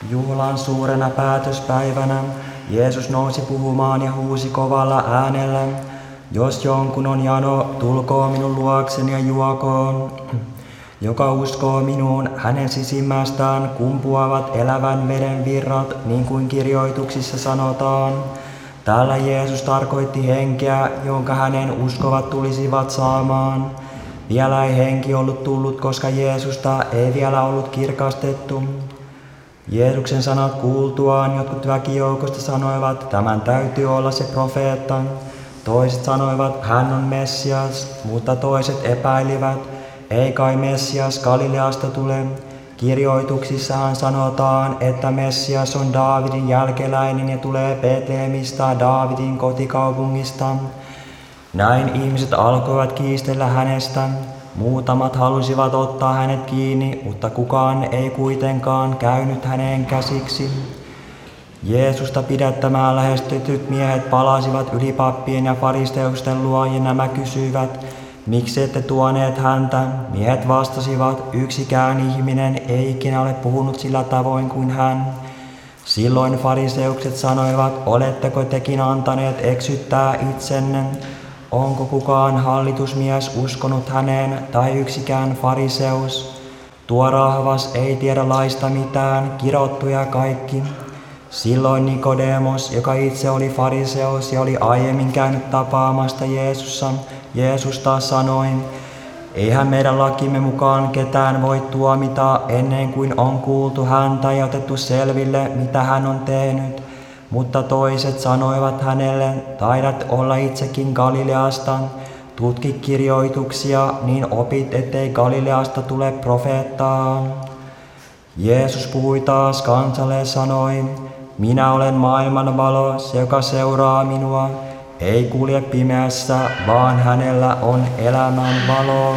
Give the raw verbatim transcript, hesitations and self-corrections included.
Juhlan suurena päätöspäivänä Jeesus nousi puhumaan ja huusi kovalla äänellä: jos jonkun on jano, tulkoon minun luokseni ja juokoon. Joka uskoo minuun, hänen sisimmästään kumpuavat elävän veden virrat, niin kuin kirjoituksissa sanotaan. Tällä Jeesus tarkoitti henkeä, jonka hänen uskovat tulisivat saamaan. Vielä ei henki ollut tullut, koska Jeesusta ei vielä ollut kirkastettu. Jeesuksen sanat kuultuaan jotkut väkijoukosta sanoivat, tämän täytyy olla se profeetta. Toiset sanoivat, hän on Messias, mutta toiset epäilivät, ei kai Messias Galileasta tule. Kirjoituksissahan sanotaan, että Messias on Daavidin jälkeläinen ja tulee Betlehemistä, Daavidin kotikaupungista. Näin ihmiset alkoivat kiistellä hänestä. Muutamat halusivat ottaa hänet kiinni, mutta kukaan ei kuitenkaan käynyt häneen käsiksi. Jeesusta pidättämään lähestytyt miehet palasivat ylipappien ja faristeusten luo ja nämä kysyivät, miksi ette tuoneet häntä? Miehet vastasivat, yksikään ihminen ei ikinä ole puhunut sillä tavoin kuin hän. Silloin fariseukset sanoivat, oletteko tekin antaneet eksyttää itsenne? Onko kukaan hallitusmies uskonut häneen tai yksikään fariseus? Tuo rahvas ei tiedä laista mitään, kirottuja kaikki. Silloin Nikodemos, joka itse oli fariseus ja oli aiemmin käynyt tapaamasta Jeesusta, Jeesusta sanoi, eihän meidän lakimme mukaan ketään voi tuomita ennen kuin on kuultu häntä ja otettu selville, mitä hän on tehnyt. Mutta toiset sanoivat hänelle, taidat olla itsekin Galileasta, tutki kirjoituksia, niin opit, ettei Galileasta tule profeettaa. Jeesus puhui taas kansalle ja sanoi, minä olen maailman valo, se joka seuraa minua, ei kulje pimeässä, vaan hänellä on elämän valo.